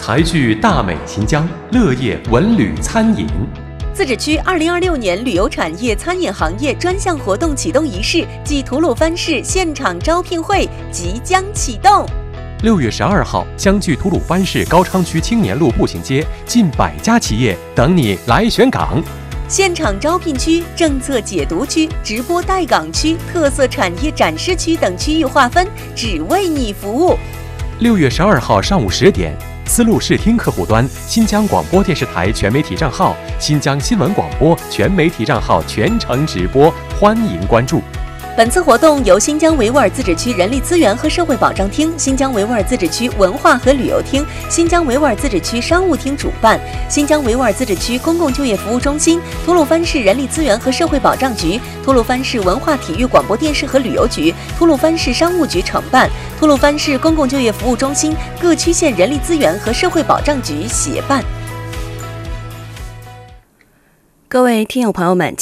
财聚大美新疆，乐业文旅餐饮。 自治区2026年旅游产业餐饮行业专项活动启动仪式暨吐鲁番市现场招聘会即将启动。 6月12号，相距吐鲁番市高昌区青年路步行街，近100家企业等你来选岗。 现场招聘区、政策解读区、直播带岗区、特色产业展示区等区域划分，只为你服务。 6月12号上午10点，丝路视听客户端新疆广播电视台全媒体账号、新疆新闻广播全媒体账号全程直播，欢迎关注。 本次活动由新疆维吾尔自治区人力资源和社会保障厅、新疆维吾尔自治区文化和旅游厅、新疆维吾尔自治区商务厅主办，新疆维吾尔自治区公共就业服务中心、吐鲁番市人力资源和社会保障局、吐鲁番市文化体育广播电视和旅游局、吐鲁番市商务局承办，吐鲁番市公共就业服务中心、各区县人力资源和社会保障局协办。 各位听友朋友们，